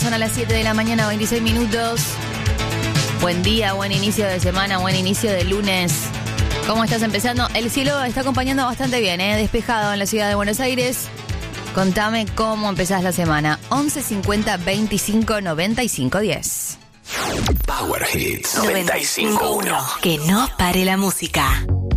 Son a las 7 de la mañana, 26 minutos. Buen día, buen inicio de semana, buen inicio de lunes. ¿Cómo estás empezando? El cielo está acompañando bastante bien, despejado en la ciudad de Buenos Aires. Contame cómo empezás la semana. 11 50 25 95 10. Power Hits 95.1. Que no pare la música.